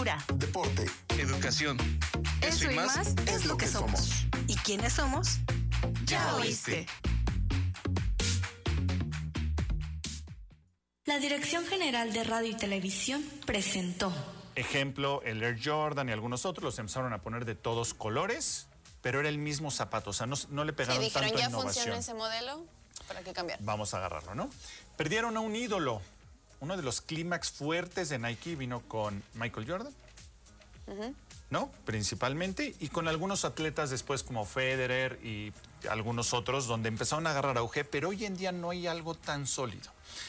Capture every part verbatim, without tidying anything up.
cultura, deporte, educación. Eso, Eso y más, más es, es lo que, que somos. somos. ¿Y quiénes somos? Ya oíste. La Dirección General de Radio y Televisión presentó. Ejemplo, el Air Jordan y algunos otros los empezaron a poner de todos colores, pero era el mismo zapato, o sea, no, no le pegaron dijeron, tanto ya innovación. funciona ese modelo, ¿para qué cambiar? Vamos a agarrarlo, ¿no? Perdieron a un ídolo. Uno de los clímax fuertes de Nike vino con Michael Jordan, uh-huh. ¿no? Principalmente, y con algunos atletas después como Federer y algunos otros, donde empezaron a agarrar auge, pero hoy en día no hay algo tan sólido.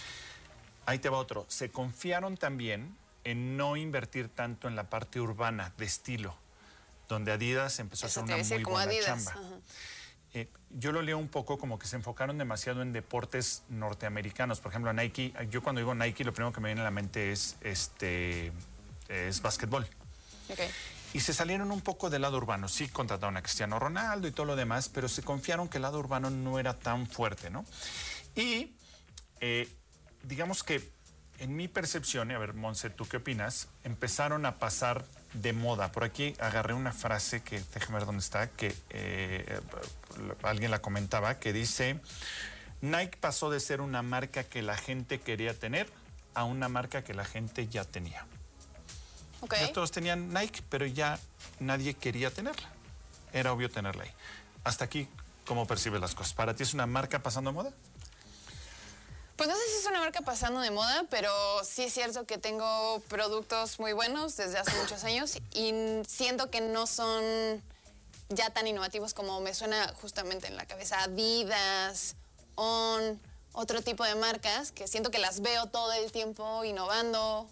Ahí te va otro. Se confiaron también en no invertir tanto en la parte urbana de estilo, donde Adidas empezó Eso a hacer una muy como buena Adidas. chamba. Uh-huh. Eh, yo lo leo un poco como que se enfocaron demasiado en deportes norteamericanos. Por ejemplo, Nike, yo cuando digo Nike, lo primero que me viene a la mente es, este, es básquetbol. Okay. Y se salieron un poco del lado urbano. Sí, contrataron a Cristiano Ronaldo y todo lo demás, pero se confiaron que el lado urbano no era tan fuerte, ¿no? Y eh, digamos que en mi percepción, y a ver, Monse, ¿tú qué opinas? Empezaron a pasar de moda. Por aquí agarré una frase que, déjame ver dónde está, que eh, alguien la comentaba, que dice, Nike pasó de ser una marca que la gente quería tener a una marca que la gente ya tenía. Okay. Ya todos tenían Nike, pero ya nadie quería tenerla. Era obvio tenerla ahí. Hasta aquí, ¿cómo percibes las cosas? ¿Para ti es una marca pasando de moda? Pues no sé si es una marca pasando de moda, pero sí es cierto que tengo productos muy buenos desde hace muchos años y siento que no son ya tan innovativos como me suena justamente en la cabeza Adidas, On, otro tipo de marcas que siento que las veo todo el tiempo innovando.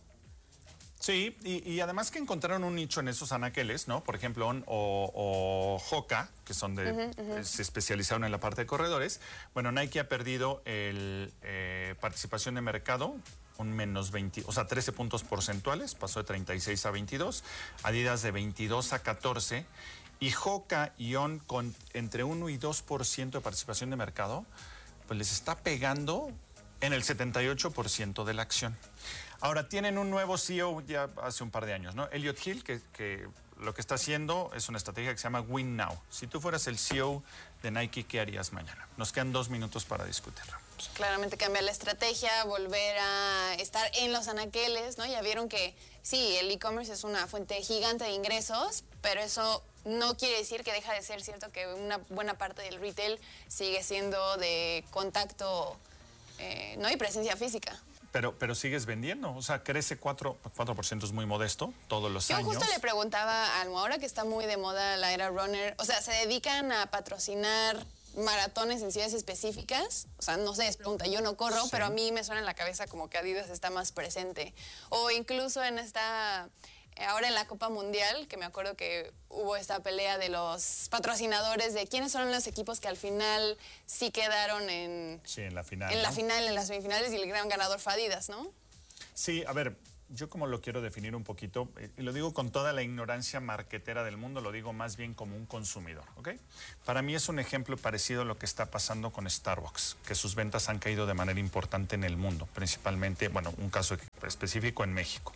Sí, y, y además que encontraron un nicho en esos anaqueles, ¿no? Por ejemplo, On o, o Hoka, que son de, uh-huh, uh-huh. se especializaron en la parte de corredores. Bueno, Nike ha perdido el eh, participación de mercado, un menos veinte, o sea, trece puntos porcentuales, pasó de treinta y seis a veintidós, Adidas de veintidós a catorce, y Hoka y On con entre uno y dos por ciento de participación de mercado, pues les está pegando en el setenta y ocho por ciento de la acción. Ahora, tienen un nuevo C E O ya hace un par de años, ¿no? Elliot Hill, que, que lo que está haciendo es una estrategia que se llama Win Now. Si tú fueras el C E O de Nike, ¿qué harías mañana? Nos quedan dos minutos para discutirlo. Pues claramente cambiar la estrategia, volver a estar en los anaqueles, ¿no? Ya vieron que sí, el e-commerce es una fuente gigante de ingresos, pero eso no quiere decir que deja de ser cierto que una buena parte del retail sigue siendo de contacto, eh, ¿no? Y presencia física. Pero, pero sigues vendiendo, o sea, crece cuatro por ciento, es muy modesto todos los Yo años. Yo justo le preguntaba a Almo, ahora que está muy de moda la era runner, o sea, ¿se dedican a patrocinar maratones en ciudades específicas? O sea, no sé, es pregunta, yo no corro, sí. Pero a mí me suena en la cabeza como que Adidas está más presente. O incluso en esta... Ahora en la Copa Mundial, que me acuerdo que hubo esta pelea de los patrocinadores de quiénes son los equipos que al final sí quedaron en... Sí, en la final. En ¿no? la final, en las semifinales, y el gran ganador fue Adidas, ¿no? Sí, a ver, yo como lo quiero definir un poquito, y lo digo con toda la ignorancia marquetera del mundo, lo digo más bien como un consumidor, ¿ok? Para mí es un ejemplo parecido a lo que está pasando con Starbucks, que sus ventas han caído de manera importante en el mundo, principalmente, bueno, un caso específico en México.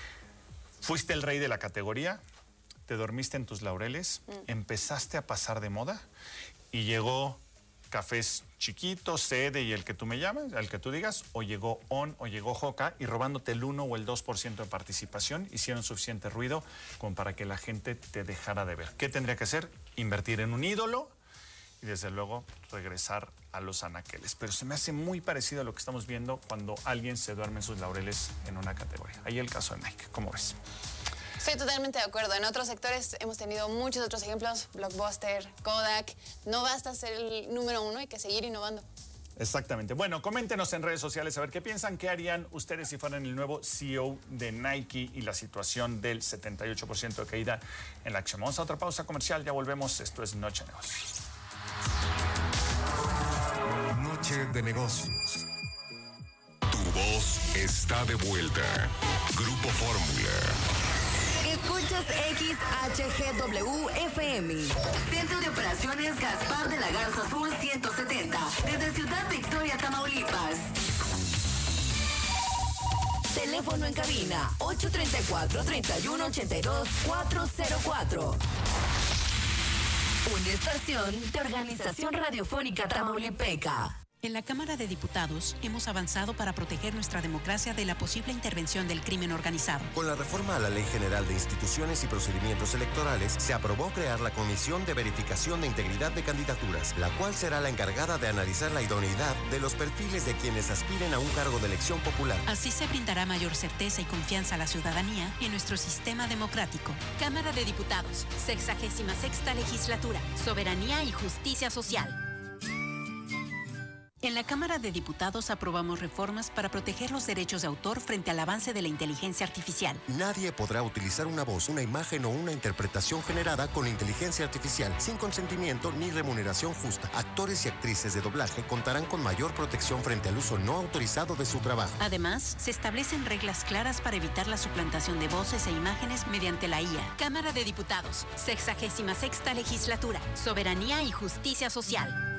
Fuiste el rey de la categoría, te dormiste en tus laureles, mm. empezaste a pasar de moda y llegó Cafés Chiquitos, Sede y el que tú me llames, el que tú digas, o llegó On o llegó Hoka y robándote el uno o el dos por ciento de participación, hicieron suficiente ruido como para que la gente te dejara de ver. ¿Qué tendría que hacer? Invertir en un ídolo y desde luego regresar a los anaqueles. Pero se me hace muy parecido a lo que estamos viendo cuando alguien se duerme en sus laureles en una categoría. Ahí el caso de Nike, ¿cómo ves? Estoy totalmente de acuerdo. En otros sectores hemos tenido muchos otros ejemplos, Blockbuster, Kodak. No basta ser el número uno, hay que seguir innovando. Exactamente. Bueno, coméntenos en redes sociales a ver qué piensan, qué harían ustedes si fueran el nuevo C E O de Nike y la situación del setenta y ocho por ciento de caída en la acción. Vamos a otra pausa comercial, ya volvemos. Esto es Noche de Negocios. Noche de Negocios. Tu voz está de vuelta. Grupo Fórmula. Escuchas X H G W F M. Centro de Operaciones Gaspar de la Garza Azul ciento setenta. Desde Ciudad Victoria, Tamaulipas. Te Teléfono en cabina ocho tres cuatro, tres uno ocho dos, cuatro cero cuatro. Una estación de Organización Radiofónica Tamaulipeca. En la Cámara de Diputados hemos avanzado para proteger nuestra democracia de la posible intervención del crimen organizado. Con la reforma a la Ley General de Instituciones y Procedimientos Electorales, se aprobó crear la Comisión de Verificación de Integridad de Candidaturas, la cual será la encargada de analizar la idoneidad de los perfiles de quienes aspiren a un cargo de elección popular. Así se brindará mayor certeza y confianza a la ciudadanía en nuestro sistema democrático. Cámara de Diputados, sexagésima sexta legislatura, Soberanía y Justicia Social. En la Cámara de Diputados aprobamos reformas para proteger los derechos de autor frente al avance de la inteligencia artificial. Nadie podrá utilizar una voz, una imagen o una interpretación generada con inteligencia artificial sin consentimiento ni remuneración justa. Actores y actrices de doblaje contarán con mayor protección frente al uso no autorizado de su trabajo. Además, se establecen reglas claras para evitar la suplantación de voces e imágenes mediante la I A. Cámara de Diputados, sexagésima sexta legislatura, Soberanía y Justicia Social.